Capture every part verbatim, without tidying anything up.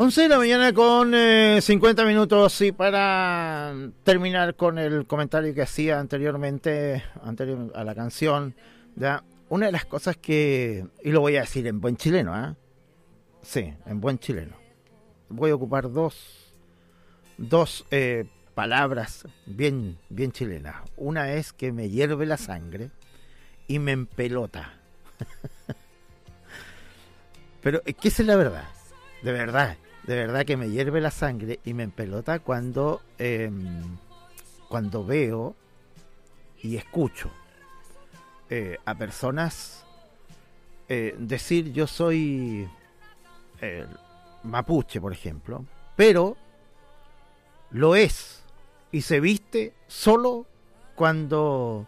once de la mañana con eh, cincuenta minutos, y para terminar con el comentario que hacía anteriormente, anterior a la canción, ¿ya? Una de las cosas que, y lo voy a decir en buen chileno, ¿eh? Sí, en buen chileno. Voy a ocupar dos, dos eh, palabras bien, bien chilenas. Una es que me hierve la sangre y me empelota. Pero es que esa es la verdad. De verdad, de verdad que me hierve la sangre y me empelota cuando, eh, cuando veo y escucho eh, a personas eh, decir yo soy eh, mapuche, por ejemplo, pero lo es y se viste solo cuando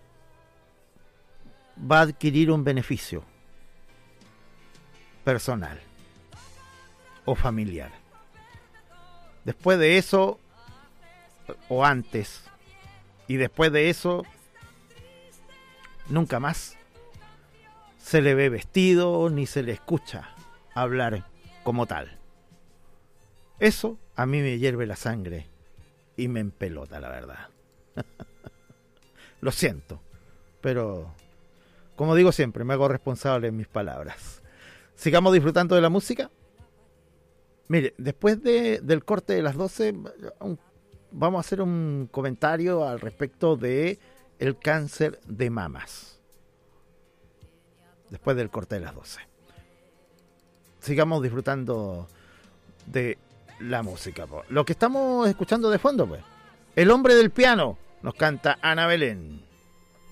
va a adquirir un beneficio personal o familiar. Después de eso, o antes, y después de eso, nunca más se le ve vestido ni se le escucha hablar como tal. Eso a mí me hierve la sangre y me empelota, la verdad. Lo siento, pero como digo siempre, me hago responsable de mis palabras. Sigamos disfrutando de la música. Mire, después de, del corte de las doce, un, vamos a hacer un comentario al respecto de el cáncer de mamas. Después del corte de las doce. Sigamos disfrutando de la música. Lo que estamos escuchando de fondo, pues, El hombre del piano, nos canta Ana Belén.